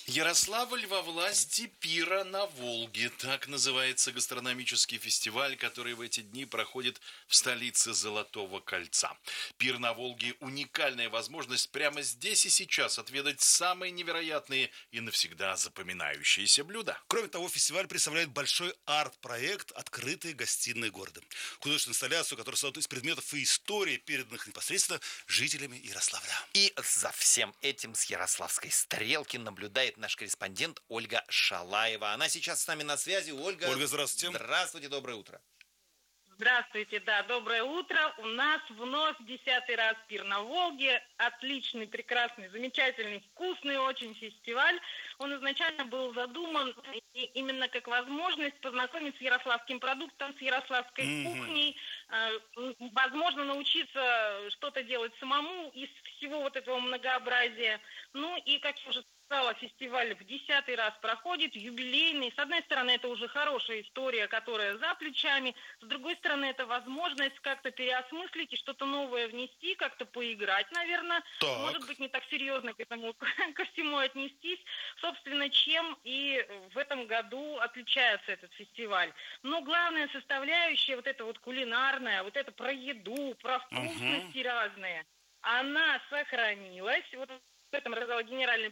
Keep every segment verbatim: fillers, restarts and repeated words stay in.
Ярославль во власти пира на Волге. Так называется гастрономический фестиваль, который в эти дни проходит в столице Золотого Кольца. Пир на Волге – уникальная возможность прямо здесь и сейчас отведать самые невероятные и навсегда запоминающиеся блюда. Кроме того, фестиваль представляет большой арт-проект «Открытые гостиные города». Художественную инсталляцию, которая создает из предметов и истории, переданных непосредственно жителями Ярославля. И за всем этим с Ярославской стрелки наблюдает наш корреспондент Ольга Шалаева. Она сейчас с нами на связи. Ольга, Ольга, здравствуйте. Здравствуйте, доброе утро. Здравствуйте, да, доброе утро. У нас вновь десятый раз пир на Волге. Отличный, прекрасный, замечательный, вкусный очень фестиваль. Он изначально был задуман именно как возможность познакомиться с ярославским продуктом, с ярославской mm-hmm. кухней, возможно, научиться что-то делать самому из всего вот этого многообразия. Ну и, как я уже сказала, фестиваль в десятый раз проходит, юбилейный. С одной стороны, это уже хорошая история, которая за плечами. С другой стороны, это возможность как-то переосмыслить и что-то новое внести, как-то поиграть, наверное. Так. Может быть, не так серьезно к этому, ко всему отнестись. Собственно, чем и в этом году отличается этот фестиваль. Но главная составляющая, вот эта вот кулинарная, вот это про еду, про вкусности uh-huh. разные, она сохранилась. Вот в этом рассказала генеральный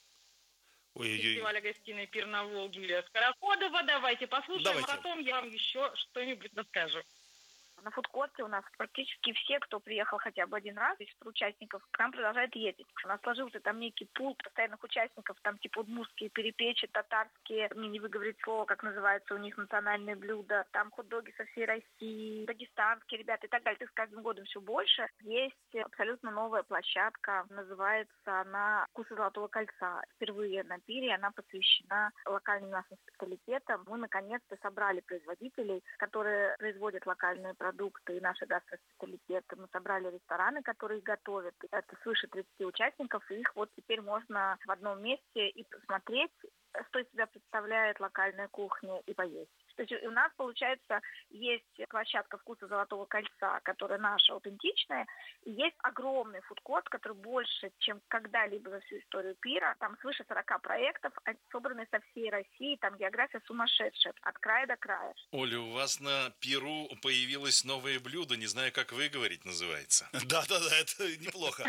фестиваля «Гостиная пир на Волге» Юлия Скороходова. Давайте послушаем, Давайте. А потом я вам еще что-нибудь расскажу. На фудкорте у нас практически все, кто приехал хотя бы один раз, из участников, к нам продолжают ездить. У нас сложился там некий пул постоянных участников, там типа удмуртские перепечи, татарские, мне не выговорить слово, как называется у них национальные блюда, там хот-доги со всей России, дагестанские ребята и так далее. То есть с каждым годом все больше. Есть абсолютно новая площадка, называется она «Вкусы Золотого Кольца». Впервые на пире она посвящена локальным нашим специалитетам. Мы наконец-то собрали производителей, которые производят локальные продукты. продукты и наши гастроспециалитеты. Мы собрали рестораны, которые готовят. Это свыше тридцати участников, и их вот теперь можно в одном месте и посмотреть, что из себя представляет локальная кухня, и поесть. То есть у нас, получается, есть площадка «Вкуса Золотого Кольца», которая наша, аутентичная, и есть огромный фудкорт, который больше, чем когда-либо за всю историю пира. Там свыше сорока проектов, собранные со всей России, там география сумасшедшая, от края до края. Оля, у вас на пиру появилось новое блюдо, не знаю, как выговорить, называется. Да-да-да, это неплохо.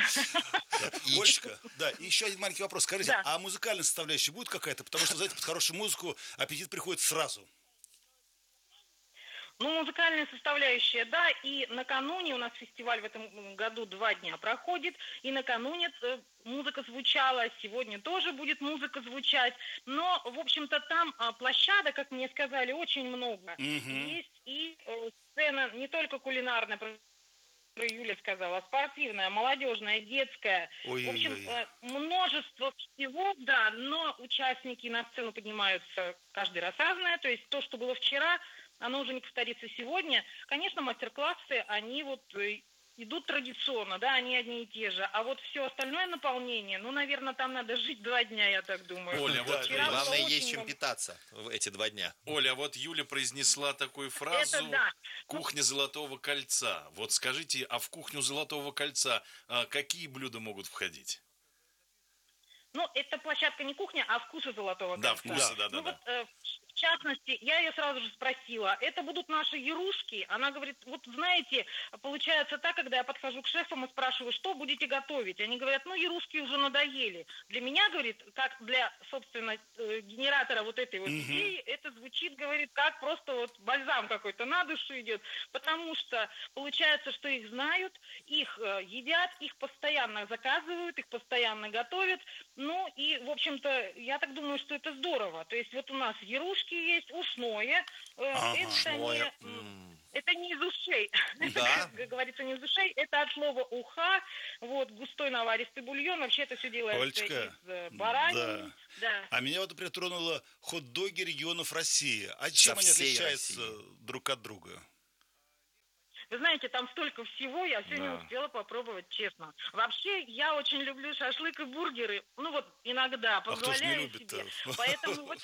Олечка, да, и еще один маленький вопрос. Скажите, а музыкальная составляющая будет какая-то? Потому что, знаете, под хорошую музыку аппетит приходит сразу. Ну, музыкальная составляющая, да, и накануне у нас фестиваль в этом году два дня проходит, и накануне музыка звучала, сегодня тоже будет музыка звучать, но, в общем-то, там площадок, как мне сказали, очень много. Mm-hmm. Есть и сцена не только кулинарная, Юля сказала, спортивная, молодежная, детская. Ой, в общем, ой. множество всего, да, но участники на сцену поднимаются каждый раз разное, то есть то, что было вчера, оно уже не повторится сегодня. Конечно, мастер-классы, они вот идут традиционно, да, они одни и те же. А вот все остальное наполнение, ну, наверное, там надо жить два дня, я так думаю. Оля, вот вчера главное, есть очень... чем питаться в эти два дня. Оля, вот Юля произнесла такую фразу да. «Кухня Золотого Кольца». Вот скажите, а в кухню Золотого Кольца какие блюда могут входить? Ну, это площадка не кухня, а вкусы Золотого да, Кольца. Вкусы, да, да, ну, да. Вот, э, в частности, я ее сразу же спросила, это будут наши ярушки? Она говорит, вот знаете, получается так, когда я подхожу к шефам и спрашиваю, что будете готовить? Они говорят, ну, ярушки уже надоели. Для меня, говорит, как для, собственно, генератора вот этой вот идеи, это звучит, говорит, как просто вот бальзам какой-то на душу идет, потому что получается, что их знают, их э, едят, их постоянно заказывают, их постоянно готовят. Ну, и, в общем-то, я так думаю, что это здорово. То есть вот у нас ярушки есть, ушное. Ага, это, ушное. не, mm. это не из ушей. Да. Как говорится, не из ушей. Это от слова уха. Вот, густой наваристый бульон. Вообще это все делается Олечка, из баранины. Да. Да. А меня вот, например, тронуло хот-доги регионов России. А чем Со они отличаются России. друг от друга? Вы знаете, там столько всего, я все да. не успела попробовать, честно. Вообще, я очень люблю шашлык и бургеры. Ну вот, иногда позволяю а кто ж не любит-то? себе. Поэтому вот...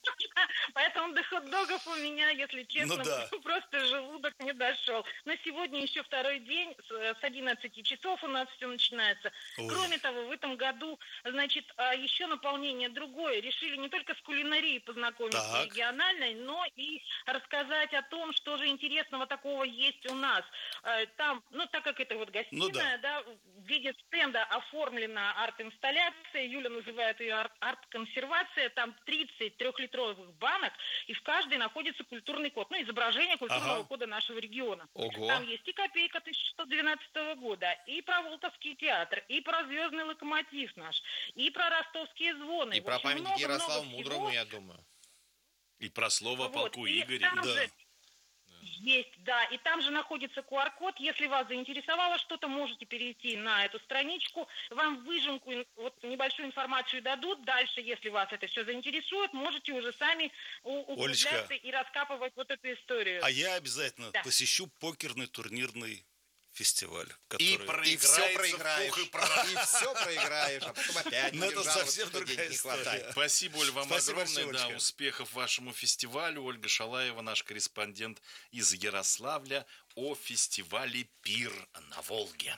Поэтому до хот-догов у меня, если честно, Ну да. просто желудок не дошел. Но сегодня еще второй день, с с одиннадцати часов у нас все начинается. Ой. Кроме того, в этом году, значит, а, еще наполнение другое. Решили не только с кулинарией познакомиться Так. региональной, но и рассказать о том, что же интересного такого есть у нас. Э, Там, ну, так как это вот Ну да. гостиная, да, в виде стенда оформлена арт-инсталляция, Юля называет ее арт- арт-консервация, там тридцать трехлитровых банок, и в каждой находится культурный код, ну, изображение культурного Ага. кода нашего региона. Ого. Там есть и копейка тысяча шестьсот двенадцатого года, и про Волковский театр, и про Звездный локомотив наш, и про ростовские звоны. И В про общем, памятник много-много Ярославу всего. Мудрому, я думаю. И про слово о Вот, полку и Игоре. там Да. же есть, да, и там же находится ку ар код. Если вас заинтересовало что-то, можете перейти на эту страничку. Вам выжимку, ин- вот небольшую информацию дадут. Дальше, если вас это все заинтересует, можете уже сами у- Олечка. углубляться и раскапывать вот эту историю. А я обязательно Да. посещу покерный турнирный фестиваль, И который... И все проиграется в проиграешь. пух и прах. И все проиграешь, а потом опять Ну, будешь это жаловаться, совсем что другая денег не хватает. история. Спасибо, Оль, вам Спасибо огромное. большое, Да, Олечка. успехов вашему фестивалю. Ольга Шалаева, наш корреспондент из Ярославля, о фестивале «Пир на Волге».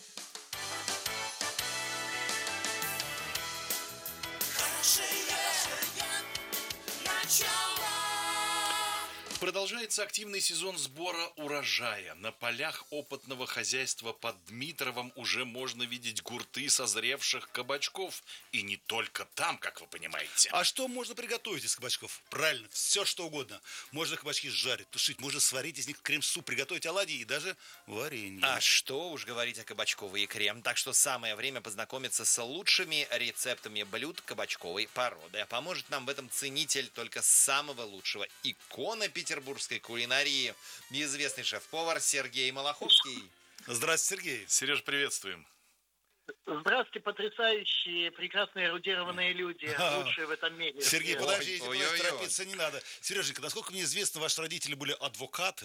Продолжается активный сезон сбора урожая. На полях опытного хозяйства под Дмитровом уже можно видеть гурты созревших кабачков. И не только там, как вы понимаете. А что можно приготовить из кабачков? Правильно, все что угодно. Можно кабачки жарить, тушить, можно сварить из них крем-суп, приготовить оладьи и даже варенье. А что уж говорить о кабачковой икре. Так что самое время познакомиться с лучшими рецептами блюд кабачковой породы. А поможет нам в этом ценитель только самого лучшего. Икона петербургской кулинарии. Известный шеф-повар Сергей Малаховский. Здравствуйте, Сергей. Сереж, приветствуем. Здравствуйте, потрясающие, прекрасные эрудированные люди, Ага. лучшие в этом мире. Сергей, Э, подождите, ой, подождите, ой, ой. торопиться не надо. Сереженька, насколько мне известно, ваши родители были адвокаты,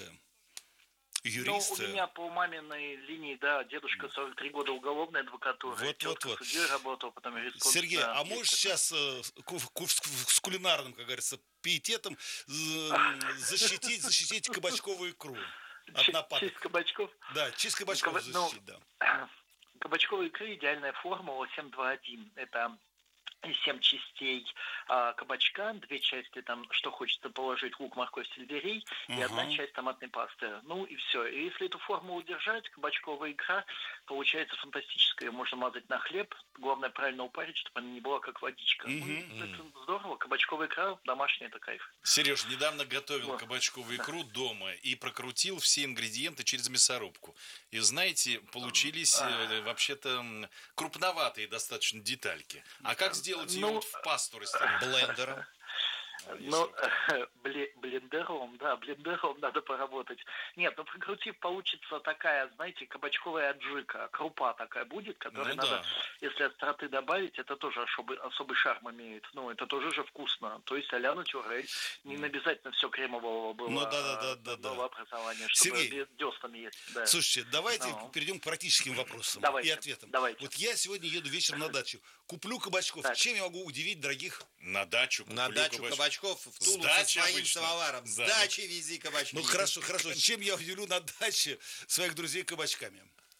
Ну, юристы. у меня по маминой линии, да, дедушка сорок три года уголовной адвокатуры, Вот, тетка вот, вот. судьей работал, потом юрисконсульт. Сергей, да, а есть можешь такое. сейчас э, ку- ку- с, с кулинарным, как говорится, пиететом з- защитить, защитить кабачковую икру от Чи- нападок? Честь кабачков. Да, чист кабачков Каба- ну, защитить, да. Кабачковой икры идеальная формула семь два один. Это из семь частей а, кабачка, две части там, что хочется положить, лук, морковь, сельдерей, и Ага. одна часть томатной пасты. Ну и все. И если эту формулу держать, кабачковая икра получается фантастическая. Ее можно мазать на хлеб. Главное правильно упарить, чтобы она не была как водичка. Ну, Мгм. это здорово. Кабачковая икра домашняя, это кайф. Сереж, недавно готовил Вот. кабачковую икру дома и прокрутил все ингредиенты через мясорубку. И знаете, получились э, вообще-то м, крупноватые достаточно детальки. А как сделать ее Ну, вот в пасту растянуть? Блендером. Ну, бле- блендером, да, блендером надо поработать. Нет, ну прокрутив, получится такая, знаете, кабачковая аджика, крупа такая будет, которой Ну надо, да. если остроты добавить, это тоже особый, особый шарм имеет. Ну, это тоже же вкусно. То есть а-ля натюрель. Не обязательно все кремового было. Ну, да-да-да-да-да. а, новообразование, чтобы Сергей, деснами есть. Да. Слушайте, давайте Ну. перейдем к практическим вопросам Давайте, и ответам. давайте. Вот я сегодня еду вечером на дачу, куплю кабачков. Так. Чем я могу удивить дорогих? На дачу На куплю дачу кабачков. кабачков в С Тулу со дачи своим обычно. самоваром. С Да, дачи вези кабачки. Ну хорошо, хорошо. Чем я удивлю на даче своих друзей кабачками?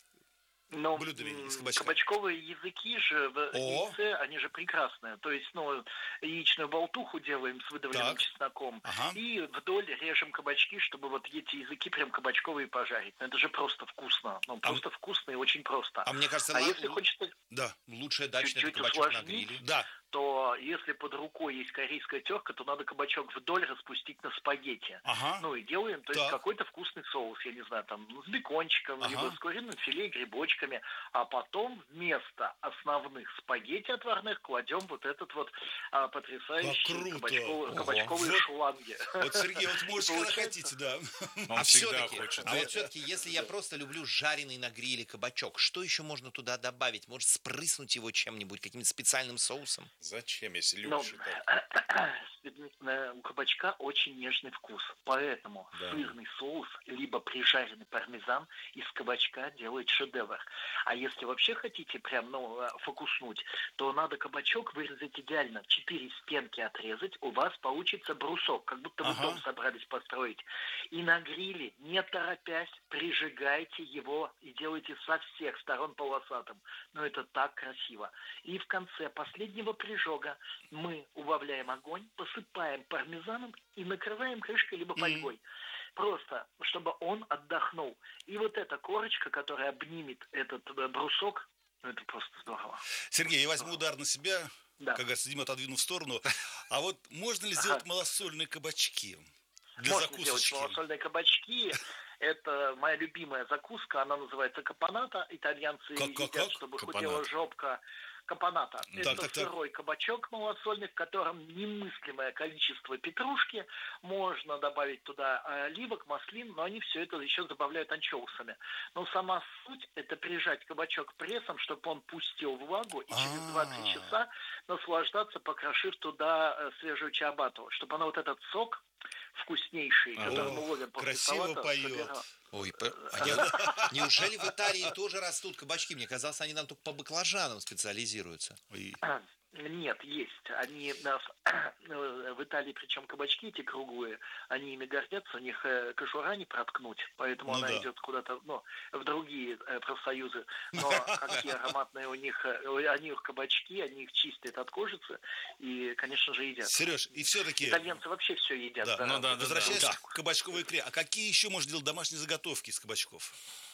Но блюдами м, из кабачка. кабачковые языки же в О. яйце, они же прекрасные. То есть, ну, яичную болтуху делаем с выдавленным Так. чесноком. Ага. И вдоль режем кабачки, чтобы вот эти языки прям кабачковые пожарить. Ну, это же просто вкусно. Ну, просто вкусно и очень просто. А мне кажется, А ла- если хочется Да, лучшая дачная это чуть-чуть кабачок на усложнить, гриле. да. то если под рукой есть корейская терка, то надо кабачок вдоль распустить на спагетти. Ага. Ну и делаем, то есть Так. какой-то вкусный соус, я не знаю, там ну, с бекончиком, Ага. либо с куриным филе, грибочками, а потом вместо основных спагетти отварных кладем вот этот вот а, потрясающий Как круто. кабачковый, Ого. кабачковые Вот. шланги. Вот, Сергей, вот можете, когда Получается- хотите, да. Он А всегда все-таки, хочет. а вот все-таки, если я просто люблю жареный на гриле кабачок, что еще можно туда добавить? Может, спрыснуть его чем-нибудь, каким-нибудь специальным соусом? Зачем, если Ну, любишь это? у кабачка очень нежный вкус, поэтому Да. сырный соус либо прижаренный пармезан из кабачка делает шедевр. А если вообще хотите прям, ну, фокуснуть, то надо кабачок вырезать идеально, четыре стенки отрезать, у вас получится брусок, как будто вы Ага. дом собрались построить. И на гриле, не торопясь, прижигайте его и делайте со всех сторон полосатым. Но это так красиво. И в конце последнего прижога мы убавляем огонь, посыпаем пармезаном и накрываем крышкой либо фольгой. Просто, чтобы он отдохнул. И вот эта корочка, которая обнимет этот э, брусок, ну это просто здорово. Сергей, я возьму удар на себя, Да. как говорится, Дима отодвину в сторону. А вот можно ли сделать малосольные кабачки для Можно сделать закусочки? малосольные кабачки. Это моя любимая закуска, она называется капоната. Итальянцы Как- как- едят, как? чтобы Капонат. худела жопка. Капоната. Так, Это так, так. сырой кабачок малосольный, в котором немыслимое количество петрушки. Можно добавить туда оливок, маслин, но они все это еще добавляют анчоусами. Но сама суть – это прижать кабачок прессом, чтобы он пустил влагу, и через А. два-три часа наслаждаться, покрошив туда э, свежую чиабатту, чтобы она вот этот сок вкуснейший, Ага. который мы ловим после Красиво салата, поет. собирал. Ой, по- а я- неужели в Италии тоже растут кабачки? Мне казалось, они там только по баклажанам специализируются. Ой. Нет, есть. Они нас в Италии, причем кабачки эти круглые, они ими гордятся, у них э, кожура не проткнуть, поэтому Ну она да. идет куда-то, ну, в другие э, профсоюзы. Но какие ароматные у них, э, они их кабачки, они их чистят от кожицы и, конечно же, едят. Сереж, и все-таки, Итальянцы вообще все едят. Да, ну да, да, возвращаясь да. к кабачковой икре, а какие еще можно делать домашние заготовки из кабачков?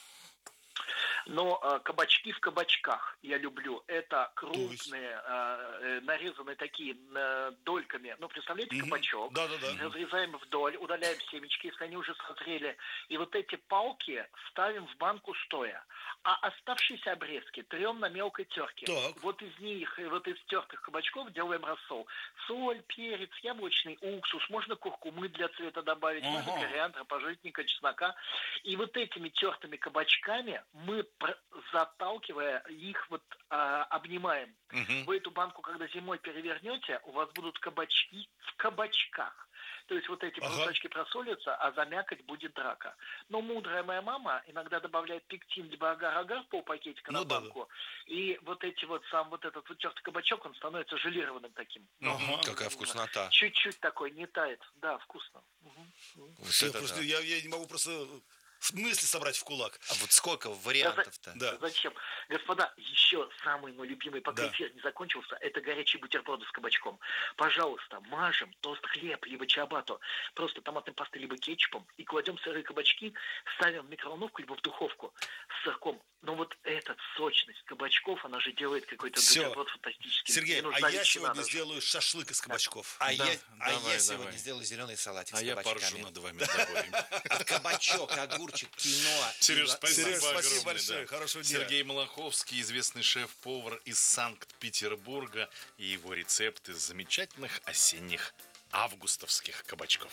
Но э, кабачки в кабачках я люблю. Это То есть? крупные, э, э, нарезанные такие э, дольками. Ну, представляете, Мгм. кабачок. Да-да-да. Разрезаем вдоль, удаляем семечки, если они уже созрели. И вот эти палки ставим в банку стоя. А оставшиеся обрезки трем на мелкой терке. Так. Вот из них, вот из тертых кабачков делаем рассол. Соль, перец, яблочный уксус. Можно куркумы для цвета добавить. Можно Ага. кориандра, пожитника, чеснока. И вот этими тертыми кабачками мы, пр- заталкивая их, вот а, обнимаем. Мгм. Вы эту банку, когда зимой перевернете, у вас будут кабачки в кабачках. То есть вот эти Ага. брусочки просолятся, а замякать будет драка. Но мудрая моя мама иногда добавляет пектин либо агар-агар, полпакетика Ну на да, банку. И вот эти вот, сам вот этот вот тертый кабачок, он становится желированным таким. Ага. Какая вкуснота. Чуть-чуть такой, не тает. Да, вкусно. Мгм. Вот Всё, это просто да. я, я не могу просто мысли собрать в кулак. А вот сколько вариантов-то? Да. Зачем? Господа, еще самый мой любимый, пока Да. эфир не закончился, это горячие бутерброды с кабачком. Пожалуйста, мажем тост хлеб, либо чиабатту, просто томатной пастой, либо кетчупом, и кладем сырые кабачки, ставим в микроволновку, либо в духовку с сырком. Но вот эта сочность кабачков, она же делает какой-то Всё. бутерброд фантастический. Сергей, Не а нужна я ветчина сегодня даже. сделаю шашлык из кабачков. А, Да, я, а давай, я сегодня давай. сделаю зеленый салатик А с я поржу кабачками. над вами обоими. А кабачок, огурчик, киноа. Сереж, и- спасибо Сереж, спасибо огромное, большое, да. хорошего дня. Сергей Малаховский, известный шеф-повар из Санкт-Петербурга, и его рецепты замечательных осенних августовских кабачков.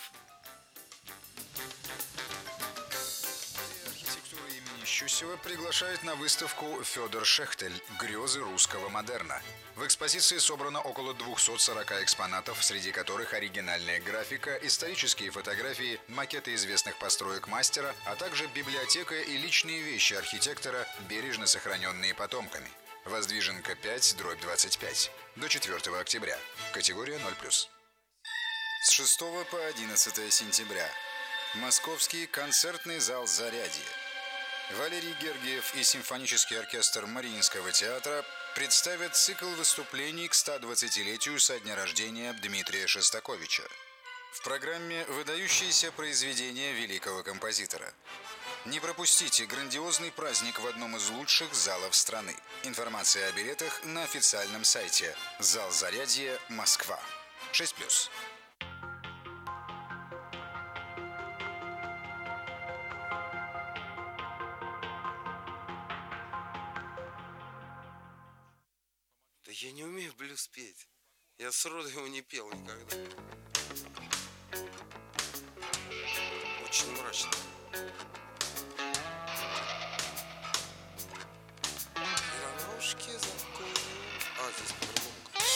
Архитектура имени Щусева приглашает на выставку «Федор Шехтель. Грезы русского модерна». В экспозиции собрано около двухсот сорока экспонатов, среди которых оригинальная графика, исторические фотографии, макеты известных построек мастера, а также библиотека и личные вещи архитектора, бережно сохраненные потомками. Воздвиженка пять, дробь двадцать пять. До четвёртого октября. Категория ноль плюс. С шестого по одиннадцатое сентября. Московский концертный зал «Зарядье». Валерий Гергиев и симфонический оркестр Мариинского театра представят цикл выступлений к стодвадцатилетию со дня рождения Дмитрия Шостаковича. В программе выдающиеся произведения великого композитора. Не пропустите грандиозный праздник в одном из лучших залов страны. Информация о билетах на официальном сайте. Зал «Зарядье», Москва. шесть плюс. Да я не умею блюз петь. Я сроду его не пел никогда. Очень мрачно.